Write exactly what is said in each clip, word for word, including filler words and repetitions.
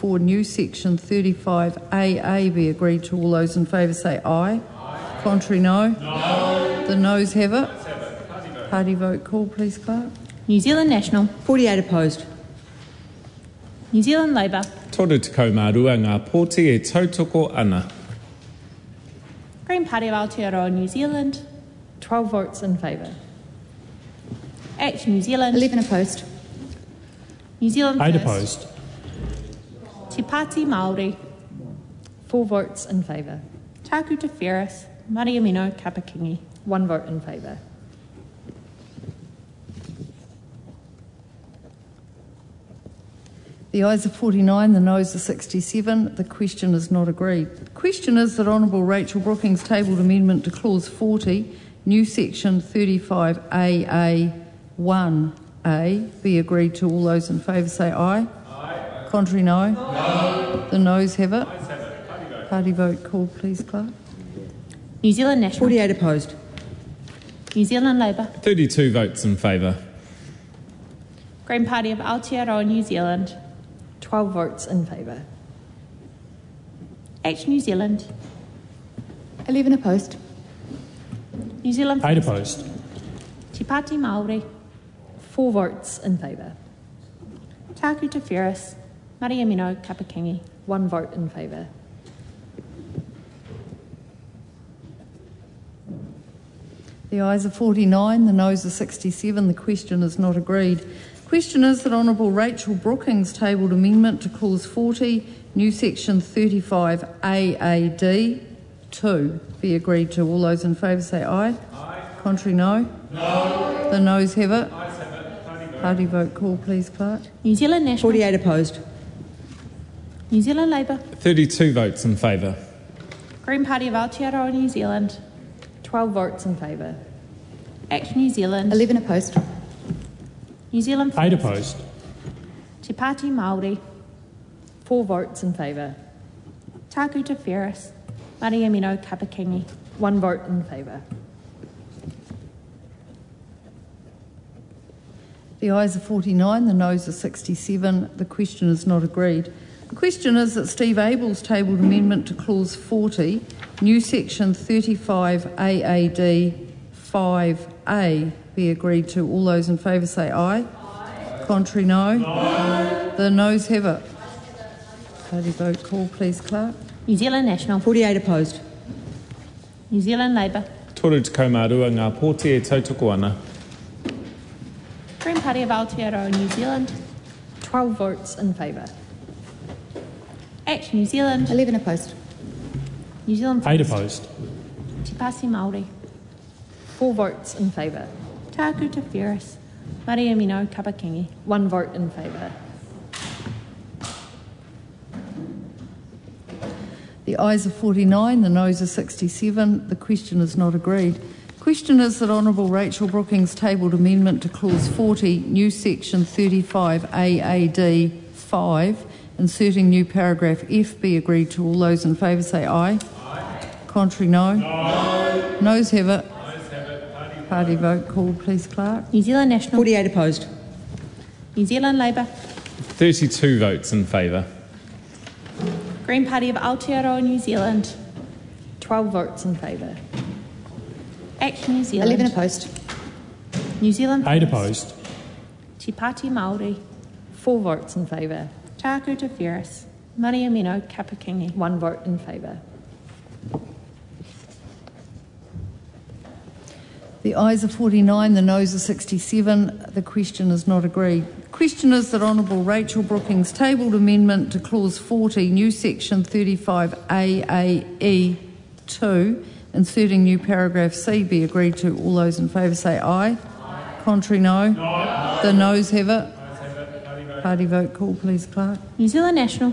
thirty-four, new section thirty-five A A be agreed to. All those in favour say aye. Aye. Contrary, no. No. The noes have it. Party vote. Party vote call, please, Clerk. New Zealand National. forty-eight opposed. New Zealand Labour. Toru te kaumārua ngā pōti e tautoko ana. Green Party of Aotearoa New Zealand. twelve votes in favour. Action New Zealand. eleven opposed. New Zealand eight First. opposed. Te Pāti Māori. four votes in favour. Taku Te Whereas. Mariamino Kapakingi. one vote in favour. The ayes are forty-nine, the noes are sixty-seven. The question is not agreed. The question is that Honourable Rachel Brookings tabled amendment to clause forty, new section thirty-five A A one A be agreed to. All those in favour say aye. Aye. Contrary, no. No. The noes have it. Have it. Party vote. Party vote called, please, Clerk. New Zealand National. forty-eight opposed. New Zealand Labour. thirty-two votes in favour. Green Party of Aotearoa New Zealand. twelve votes in favour. Action New Zealand. eleven opposed. New Zealand eight First. opposed. Te Pāti Māori. four votes in favour. Taku Te Whereas. Mariamino Kapakingi. one vote in favour. The ayes are forty-nine, the noes are sixty-seven. The question is not agreed. The question is that Honourable Rachel Brookings tabled amendment to clause forty, new section thirty-five A A D two be agreed to. All those in favour say aye. Aye. Contrary, no. No. The noes have it. Ayes have it. Party vote. Party vote call, please, Clerk. New Zealand National. forty-eight opposed. New Zealand Labour. thirty-two votes in favour. Green Party of Aotearoa New Zealand. twelve votes in favour. Action New Zealand. eleven opposed. New Zealand First. eight opposed. Te Pāti Māori. four votes in favour. Taku Te Whereas. Mariamino Kapakingi. one vote in favour. The ayes are forty-nine, the noes are sixty-seven. The question is not agreed. The question is that Steve Abel's tabled amendment to clause forty, new section thirty-five A A D five A be agreed to. All those in favour say aye. Aye. Contrary, no. No. The noes have it. Party vote call, please, Clerk. New Zealand National. forty-eight opposed. New Zealand Labour. Toru te kaumārua ngā pōti e tautoko ana. Green Party of Aotearoa New Zealand. twelve votes in favour. Action New Zealand. eleven opposed. New Zealand eight First. opposed. Te Pāti Māori. four votes in favour. Taku Te Whereas. Mariamino Kapakingi. one vote in favour. The ayes are forty-nine, the noes are sixty-seven. The question is not agreed. The question is that Honourable Rachel Brookings tabled amendment to clause forty, new section thirty-five A A D five, inserting new paragraph F be agreed to. All those in favour say aye. Aye. Contrary, no. No. Noes have it. Ayes have it. Party, Party vote called, please, Clerk. New Zealand National. forty-eight opposed. New Zealand Labour. thirty-two votes in favour. Green Party of Aotearoa New Zealand. twelve votes in favour. Action New Zealand. eleven opposed. New Zealand eight First. opposed. Te Pāti Māori. four votes in favour. Taku Te Whereas. Mariamino Kapakingi. one vote in favour. The ayes are forty-nine, the noes are sixty-seven. The question is not agreed. The question is that Honourable Rachel Brookings tabled amendment to clause forty, new section thirty-five A A E two, inserting new paragraph C be agreed to. All those in favour say aye. Aye. Contrary, no. No. The noes have it. Have it. Party vote. Party vote call, please, Clerk. New Zealand National.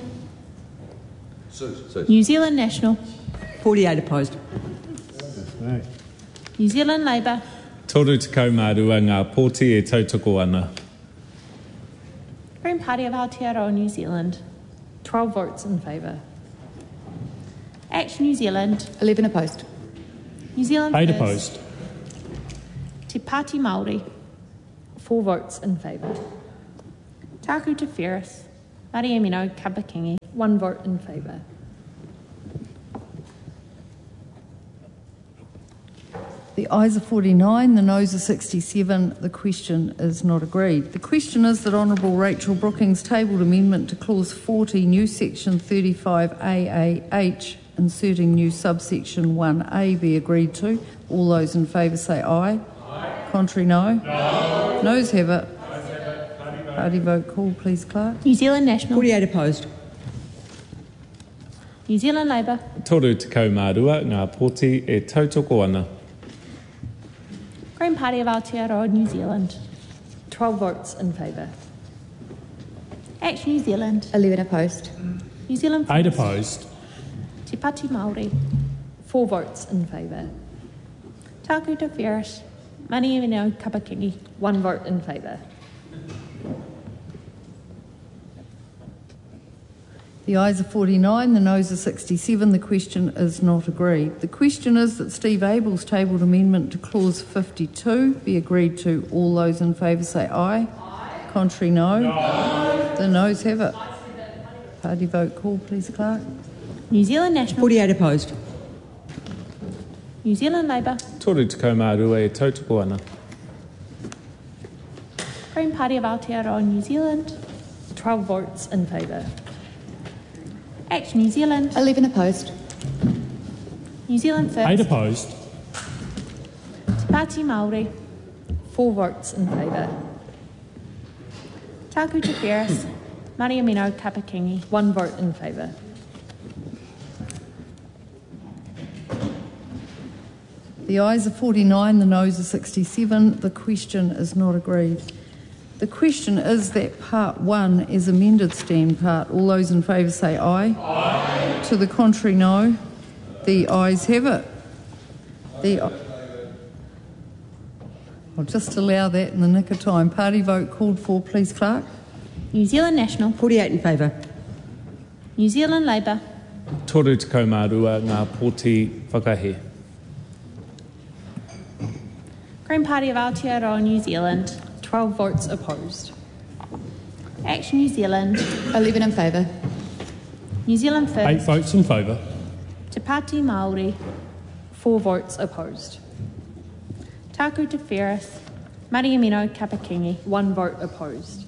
New Zealand National. forty-eight opposed. New Zealand Labour. Toru te kaumārua ngā pōti e tautoko ana. Green Party of Aotearoa New Zealand. twelve votes in favour. Action New Zealand. eleven opposed. New Zealand eight First. opposed. Te Pāti Māori. four votes in favour. Taku Te Whereas. Maria Mino Kapakingi. One vote in favour. The ayes are forty-nine, the noes are sixty-seven. The question is not agreed. The question is that Honourable Rachel Brookings tabled amendment to clause forty, new section thirty-five A A H, inserting new subsection one A, be agreed to. All those in favour say aye. Aye. Contrary, no. No. Noes have it. Noes have it. Party vote. Party vote call, please, Clark. New Zealand National. forty-eight opposed. New Zealand Labour. Toru te kaumārua, ngā pōti e tautoko ana. Green Party of Aotearoa, New Zealand. twelve votes in favour. Action New Zealand. eleven opposed. New Zealand Eight First. opposed. Te Pāti Māori. four votes in favour. Taku Te Whereas. Maria Mino Kapakingi. one vote in favour. The ayes are forty-nine, the noes are sixty-seven. The question is not agreed. The question is that Steve Abel's tabled amendment to clause fifty-two be agreed to. All those in favour say aye. Aye. Contrary, no. No. The noes have it. Party vote call, please, Clark. New Zealand National. forty-eight opposed. New Zealand Labour. Toru te kaumārua e tautoko ana. Green Party of Aotearoa, New Zealand. twelve votes in favour. Action New Zealand. eleven opposed. New Zealand First. Eight opposed. Te Pāti Māori. four votes in favour. Taku Te Whereas. Maria Mino Kapakingi. one vote in favour. The ayes are forty-nine, the noes are sixty-seven. The question is not agreed. The question is that part one is amended stand part. All those in favour say aye. Aye. To the contrary, no. The ayes have it. The I'll just allow that in the nick of time. Party vote called for, please, Clark. New Zealand National. forty-eight in favour. New Zealand Labour. Toru te kaumārua, ngā pōti whakahe. Green Party of Aotearoa, New Zealand. twelve votes opposed. Action New Zealand. eleven in favour. New Zealand First. Eight votes in favour. Te Pāti Māori. four votes opposed. Taku Te Whereas. Maria Mino Kapakingi. one vote opposed.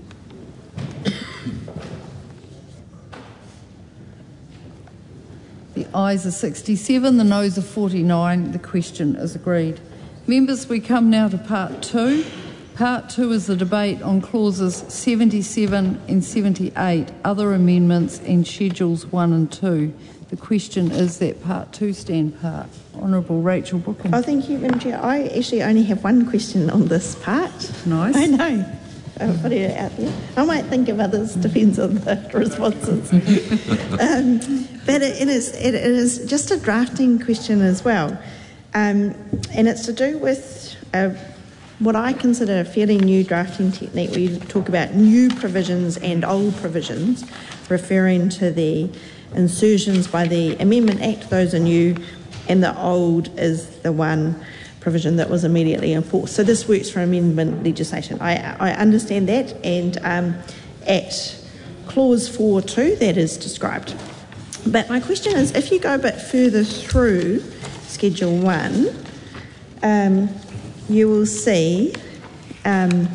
The ayes are sixty-seven, the noes are forty-nine. The question is agreed. Members, we come now to part two. Part two is the debate on clauses seventy-seven and seventy-eight, other amendments and schedules one and two. The question is that part two stand part. Honourable Rachel Brookings. Oh, thank you, Madam Chair. I actually only have one question on this part. Nice. I know. I'll put it out there. I might think of others, depends on the responses. um, but it, it, is, it, it is just a drafting question as well. Um, and it's to do with uh, what I consider a fairly new drafting technique where you talk about new provisions and old provisions, referring to the insertions by the Amendment Act, those are new, and the old is the one provision that was immediately enforced. So this works for amendment legislation. I, I understand that, and um, at clause four two that is described. But my question is, if you go a bit further through Schedule one, um, you will see um,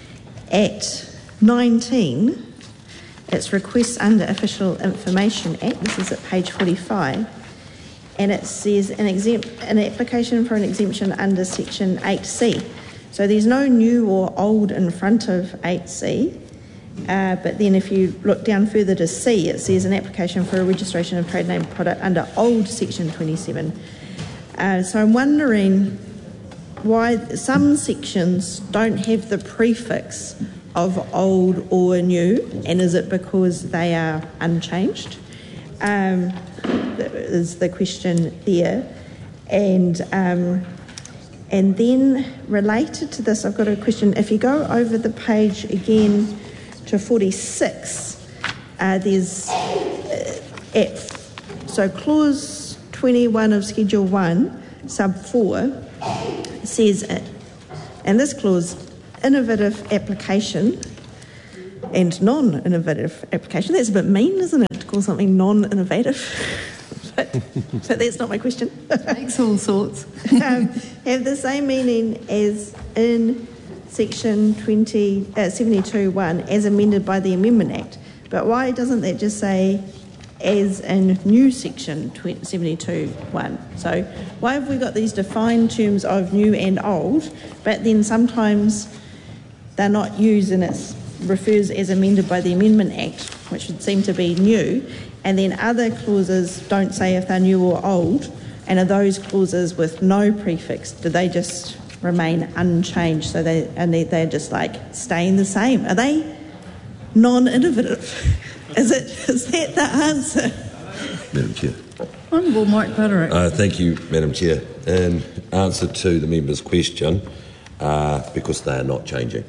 at nineteen, it's requests under Official Information Act. This is at page forty-five. And it says an, exempt, an application for an exemption under section eight C. So there's no new or old in front of eight C. Uh, but then if you look down further to C, it says an application for a registration of trade name product under old section twenty-seven. Uh, so I'm wondering why some sections don't have the prefix of old or new, and is it because they are unchanged? Um, is the question there. And um, and then related to this, I've got a question. If you go over the page again to forty-six, uh, there's uh, at, so clause twenty-one of Schedule one, sub four, says, uh, and this clause, innovative application and non-innovative application. That's a bit mean, isn't it, to call something non-innovative? but, but that's not my question. Makes all sorts. um, have the same meaning as in section twenty, uh, seventy-two one as amended by the Amendment Act. But why doesn't that just say as in new section seventy-two one? So why have we got these defined terms of new and old, but then sometimes they're not used and it refers as amended by the Amendment Act, which would seem to be new, and then other clauses don't say if they're new or old, and are those clauses with no prefix, do they just remain unchanged, so they and they, they're just like staying the same? Are they non-innovative? Is it is that the answer? Madam Chair. Honourable Mike Butterick. Uh, thank you, Madam Chair. In answer to the member's question, uh, because they are not changing.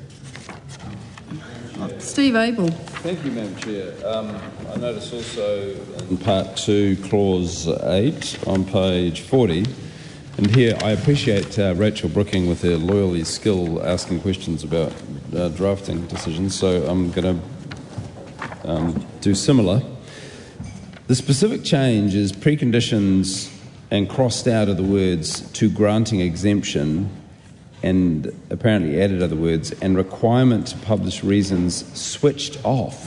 Steve Abel. Thank you, Madam Chair. Um, I notice also in Part two, Clause eight on page forty, and here I appreciate uh, Rachel Brooking with her lawyerly skill asking questions about uh, drafting decisions, so I'm going to um, do similar. The specific change is preconditions and crossed out of the words to granting exemption, and apparently added other words, and requirement to publish reasons switched off.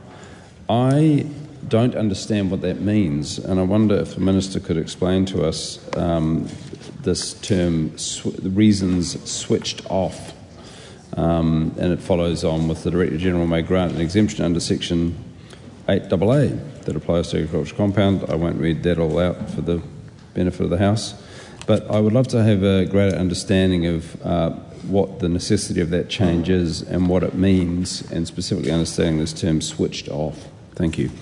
I don't understand what that means, and I wonder if the Minister could explain to us um, this term, sw- reasons switched off. Um, and it follows on with the Director General may grant an exemption under section eight A A that applies to agricultural compound. I won't read that all out for the benefit of the House. But I would love to have a greater understanding of uh, what the necessity of that change is and what it means, and specifically understanding this term switched off. Thank you.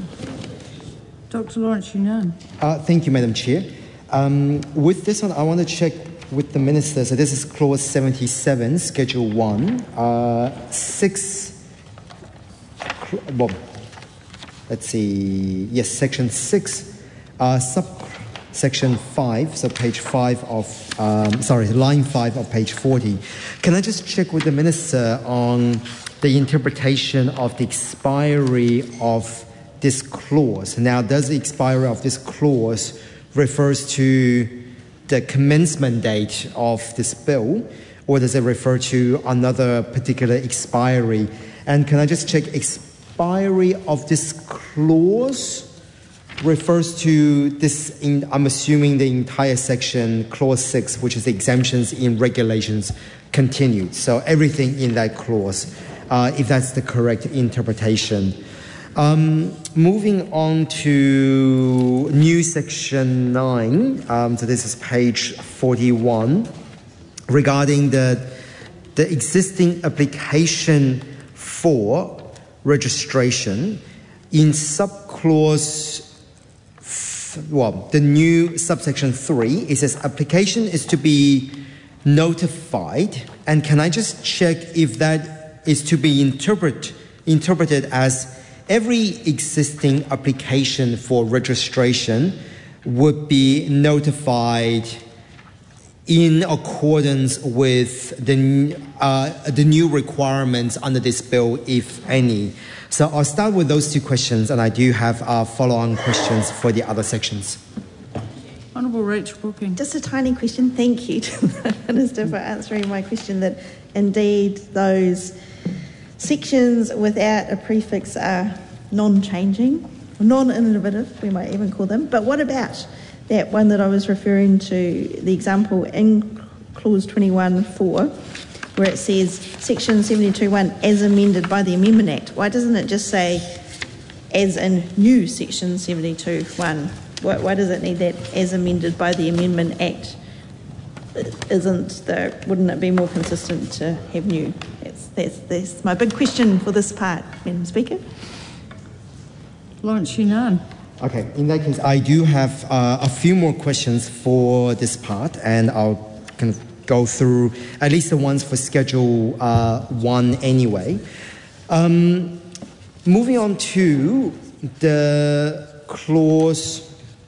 Doctor Lawrence Yunnan. Uh, thank you, Madam Chair. Um, with this one, I want to check with the Minister. So this is Clause seventy-seven, Schedule one. Uh, six, well, let's see, yes, Section six, uh, sub Section five, so page five of, um, sorry, line five of page forty. Can I just check with the Minister on the interpretation of the expiry of this clause? Now, does the expiry of this clause refers to the commencement date of this bill, or does it refer to another particular expiry? And can I just check, expiry of this clause refers to this, in, I'm assuming the entire section, clause six, which is exemptions in regulations continued. So everything in that clause, uh, if that's the correct interpretation. Um, moving on to new section nine, um, so this is page forty-one, regarding the, the existing application for registration in subclause. Well, the new subsection three, it says application is to be notified. And can I just check if that is to be interpret, interpreted as every existing application for registration would be notified in accordance with the, uh, the new requirements under this bill, if any? So I'll start with those two questions, and I do have uh, follow-on questions for the other sections. Honourable Rachel Brooking. Just a tiny question. Thank you to the Minister for answering my question that indeed those sections without a prefix are non-changing, non-innovative, we might even call them. But what about that one that I was referring to, the example in Clause twenty-one four, where it says Section seventy-two one as amended by the Amendment Act? Why doesn't it just say as in new Section seventy-two one? Why, why does it need that as amended by the Amendment Act? Isn't the, wouldn't it be more consistent to have new? That's, that's, that's my big question for this part, Madam Speaker. Lawrence Yunnan. Okay, in that case, I do have uh, a few more questions for this part, and I'll kind of go through at least the ones for Schedule uh, one anyway. Um, moving on to the clause.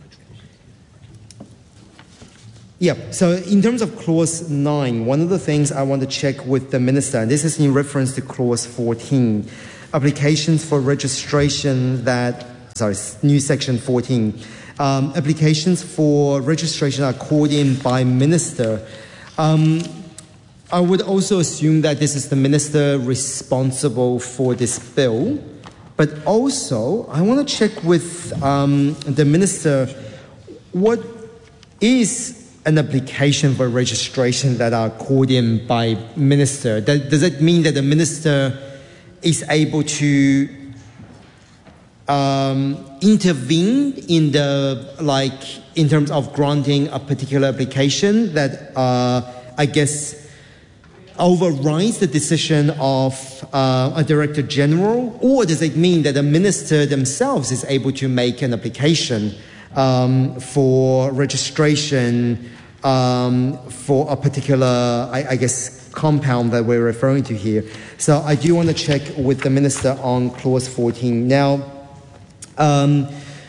Yeah, so in terms of Clause nine, one of the things I want to check with the Minister, and this is in reference to Clause fourteen, applications for registration that, sorry, new section fourteen. Um, applications for registration are called in by minister. Um, I would also assume that this is the minister responsible for this bill. But also, I want to check with um, the minister, what is an application for registration that are called in by minister? That, does it mean that the minister is able to um, intervene in the, like, in terms of granting a particular application that, uh, I guess, overrides the decision of uh, a director general? Or does it mean that the minister themselves is able to make an application um, for registration um, for a particular, I, I guess, compound that we're referring to here? So I do want to check with the minister on clause fourteen. Now, um,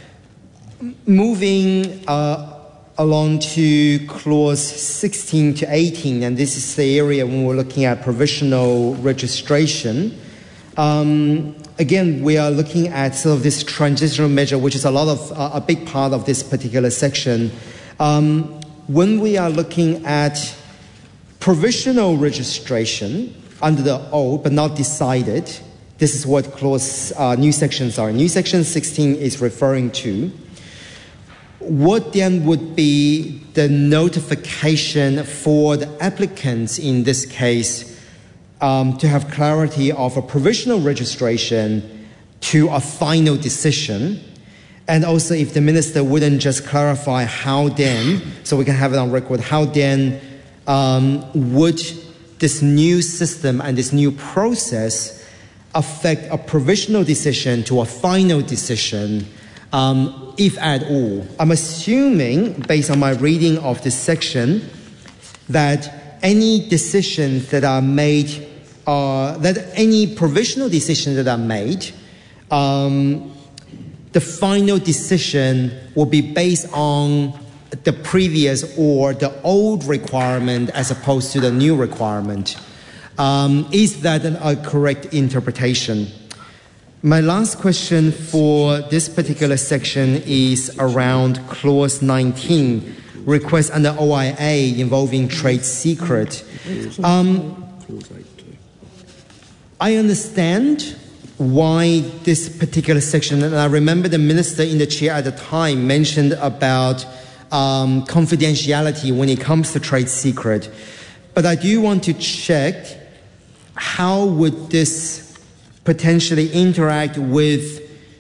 moving uh, along to clause sixteen to eighteen, and this is the area when we're looking at provisional registration. Um, again, we are looking at sort of this transitional measure, which is a lot of uh, a big part of this particular section. Um, when we are looking at provisional registration under the old but not decided, this is what clause uh, new sections are. New section sixteen is referring to. What then would be the notification for the applicants in this case um, to have clarity of a provisional registration to a final decision? And also if the minister wouldn't just clarify how then, so we can have it on record, how then um, would this new system and this new process affect a provisional decision to a final decision, um, if at all? I'm assuming, based on my reading of this section, that any decisions that are made, uh, that any provisional decisions that are made, um, the final decision will be based on the previous or the old requirement as opposed to the new requirement. Um, is that an, a correct interpretation? My last question for this particular section is around clause nineteen, request under O I A involving trade secret. Um, I understand why this particular section, and I remember the minister in the chair at the time mentioned about um, confidentiality when it comes to trade secret. But I do want to check how would this potentially interact with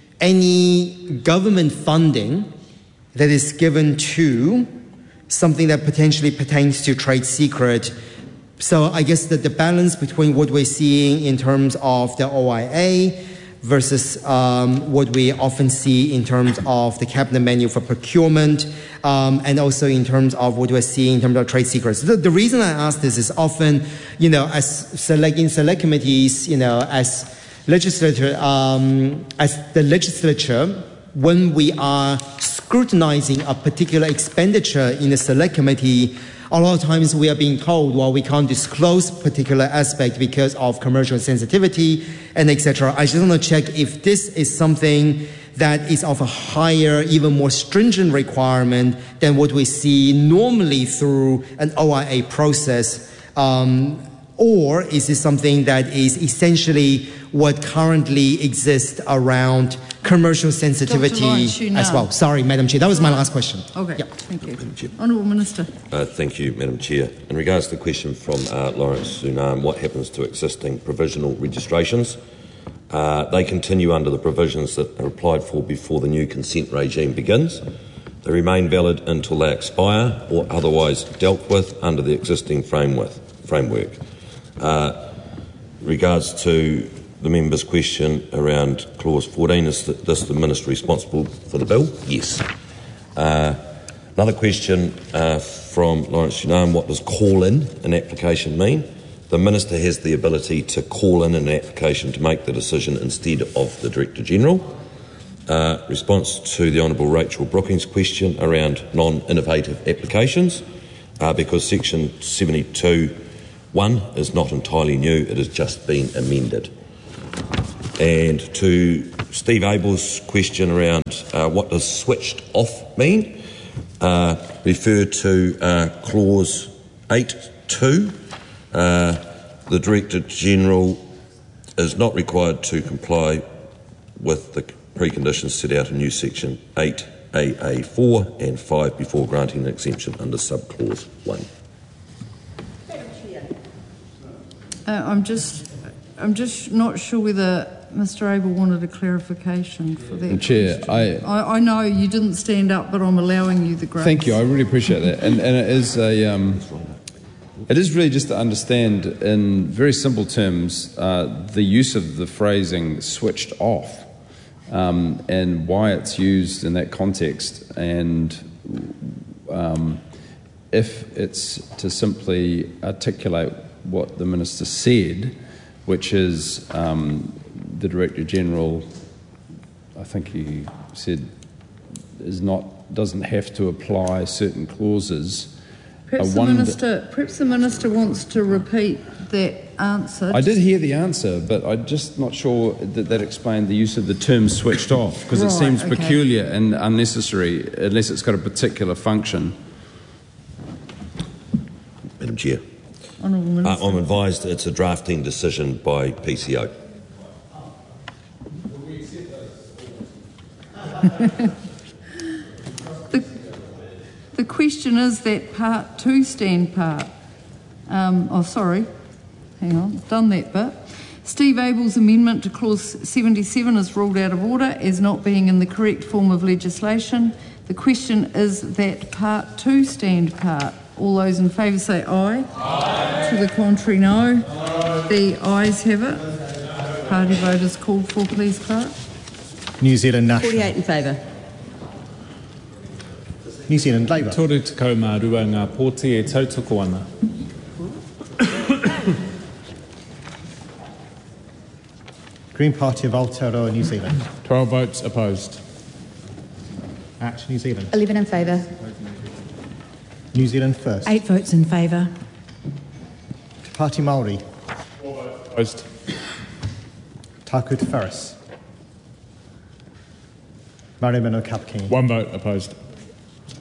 any government funding that is given to something that potentially pertains to trade secret. So I guess that the balance between what we're seeing in terms of the O I A versus um, what we often see in terms of the cabinet menu for procurement, um, and also in terms of what we're seeing in terms of trade secrets. The, the reason I ask this is often, you know, as select in select committees, you know, as legislature, um, as the legislature, when we are scrutinizing a particular expenditure in a select committee, a lot of times we are being told, well, we can't disclose particular aspect because of commercial sensitivity and et cetera. I just want to check if this is something that is of a higher, even more stringent requirement than what we see normally through an O I A process, um, or is this something that is essentially what currently exists around commercial sensitivity as well? Sorry, Madam Chair, that was my last question. Okay, yeah. Thank you. Honourable Minister. Uh, thank you, Madam Chair. In regards to the question from uh, Lawrence Sunam, what happens to existing provisional registrations? Uh, they continue under the provisions that are applied for before the new consent regime begins. They remain valid until they expire or otherwise dealt with under the existing framework. framework. Uh, regards to the member's question around clause fourteen, is this the minister responsible for the bill? Yes. Uh, another question uh, from Lawrence Sunam, what does call in an application mean? The minister has the ability to call in an application to make the decision instead of the Director General. Uh, response to the Honourable Rachel Brookings' question around non-innovative applications, uh, because section seventy-two one is not entirely new, it has just been amended. And to Steve Abel's question around uh, what does switched off mean, uh, refer to uh, clause eight two. Uh, the Director General is not required to comply with the preconditions set out in new section eight A A four and five before granting an exemption under subclause one. Uh, I'm just, I'm just not sure whether Mister Abel wanted a clarification for that. Chair, I, I, I know you didn't stand up, but I'm allowing you the grace. Thank you. I really appreciate that. And, and it is a, um, it is really just to understand in very simple terms uh, the use of the phrasing "switched off" um, and why it's used in that context, and um, if it's to simply articulate what the Minister said, which is um, the Director General, I think he said, is not doesn't have to apply certain clauses. Perhaps the, minister, perhaps the Minister wants to repeat that answer. I did hear the answer, but I'm just not sure that that explained the use of the term switched off, because right, it seems okay. peculiar and unnecessary unless it's got a particular function. Madam Chair. Honourable Minister. Uh, I'm advised it's a drafting decision by P C O. the, the question is that part two stand part. Um, oh, sorry. Hang on, done that bit. Steve Abel's amendment to clause seventy-seven is ruled out of order as not being in the correct form of legislation. The question is that part two stand part. All those in favour say aye. Aye. To the contrary, no. Aye. The ayes have it. Party vote is called for, please, Clerk. New Zealand National. forty-eight in favour. New Zealand Labour. Tore tekau mā rua ngā pōti e tautoko ana. Green Party of Aotearoa, New Zealand. twelve votes opposed. Act New Zealand. eleven in favour. New Zealand First. Eight votes in favour. Te Pāti Māori. four votes opposed. Taku Te Wharis. Maremano Kapkini. One vote opposed.